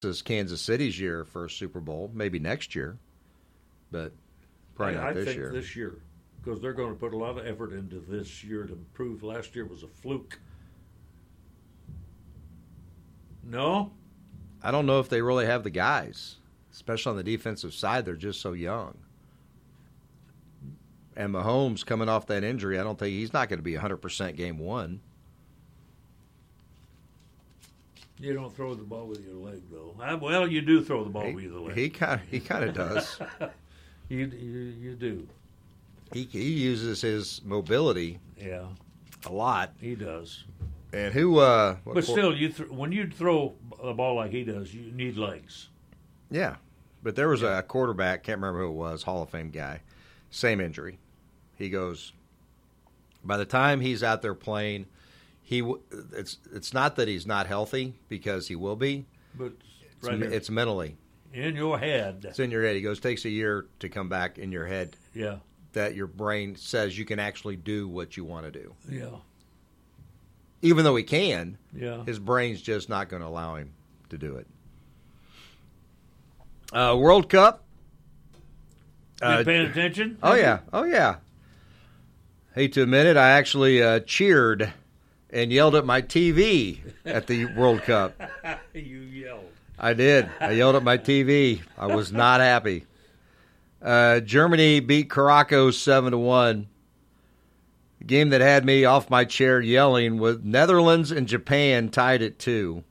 is Kansas City's year for a Super Bowl. Maybe next year, but probably not this year. I think this year, because they're going to put a lot of effort into this year to prove last year was a fluke. No? I don't know if they really have the guys, especially on the defensive side. They're just so young. And Mahomes coming off that injury, I don't think he's not going to be 100% game one. You don't throw the ball with your leg, though. Well, you do throw the ball with your leg. He kind of does. You do. He uses his mobility. Yeah, a lot. He does. And who? But still, when you throw the ball like he does, you need legs. Yeah, but there was a quarterback. Can't remember who it was. Hall of Fame guy. Same injury. He goes. By the time he's out there playing. It's not that he's not healthy, because he will be, but it's mentally. In your head. It's in your head. He goes, takes a year to come back in your head. Yeah. That your brain says you can actually do what you want to do. Yeah. Even though he can, his brain's just not going to allow him to do it. World Cup. You paying attention? Oh, yeah. Hate to admit it, I actually cheered and yelled at my TV at the World Cup. You yelled. I did. I yelled at my TV. I was not happy. Germany beat Morocco 7-1. A game that had me off my chair yelling with Netherlands and Japan tied at 2.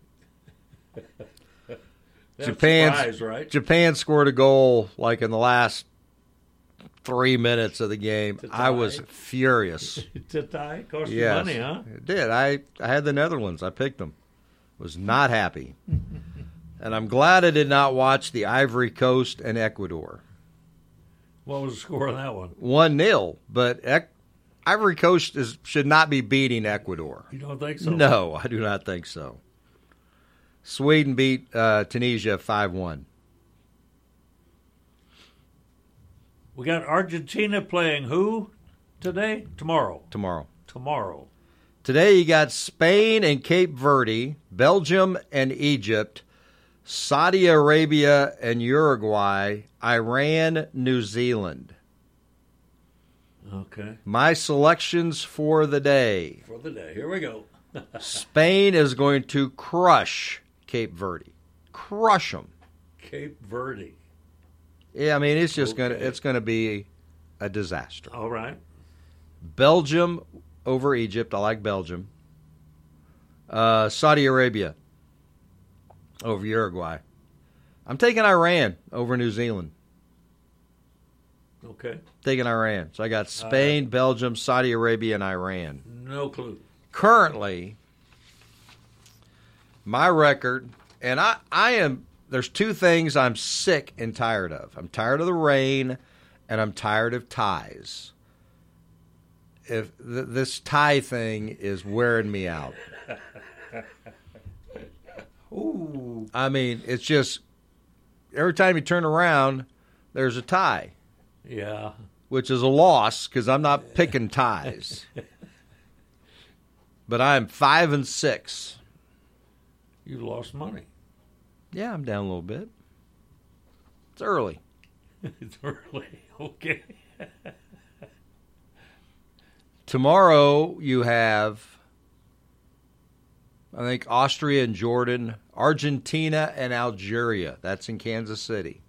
Surprise, right? Japan scored a goal like in the last 3 minutes of the game. I was furious. To tie? Cost you money, huh? It did. I had the Netherlands. I picked them. Was not happy. And I'm glad I did not watch the Ivory Coast and Ecuador. What was the score on that one? 1-0. But Ivory Coast should not be beating Ecuador. You don't think so? No, I do not think so. Sweden beat Tunisia 5-1. We got Argentina playing who today? Tomorrow. Tomorrow. Today you got Spain and Cape Verde, Belgium and Egypt, Saudi Arabia and Uruguay, Iran, New Zealand. Okay. My selections for the day. Here we go. Spain is going to crush Cape Verde. Crush them. Cape Verde. Yeah, I mean, it's just it's gonna be a disaster. All right. Belgium over Egypt. I like Belgium. Saudi Arabia over Uruguay. I'm taking Iran over New Zealand. Okay. Taking Iran. So I got Spain, Belgium, Saudi Arabia, and Iran. No clue. Currently, my record, and I am. There's two things I'm sick and tired of. I'm tired of the rain, and I'm tired of ties. If this tie thing is wearing me out. Ooh. I mean, it's just every time you turn around, there's a tie. Yeah. Which is a loss because I'm not picking ties. But I'm 5-6. You lost money. Yeah, I'm down a little bit. It's early. It's early. Okay. Tomorrow you have, I think, Austria and Jordan, Argentina and Algeria. That's in Kansas City.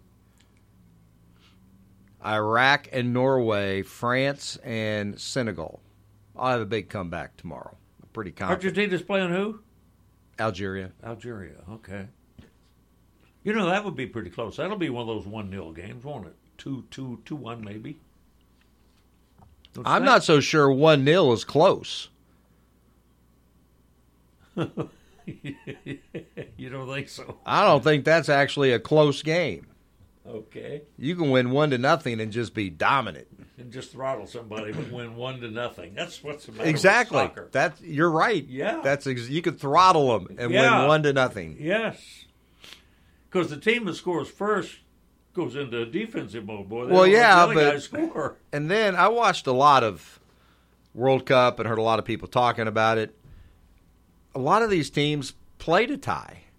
Iraq and Norway, France and Senegal. I'll have a big comeback tomorrow. I'm pretty confident. Argentina's playing who? Algeria. Okay. You know, that would be pretty close. That'll be one of those 1-0 games, won't it? 2-1 maybe. I'm not so sure 1-0 is close. You don't think so? I don't think that's actually a close game. Okay. You can win 1-0 and just be dominant. And just throttle somebody but win 1-0. That's what's the matter exactly. with soccer. You're right. Yeah. You could throttle them and win 1-0. Yes. Because the team that scores first goes into defensive mode, boy. But score. And then I watched a lot of World Cup and heard a lot of people talking about it. A lot of these teams play to tie.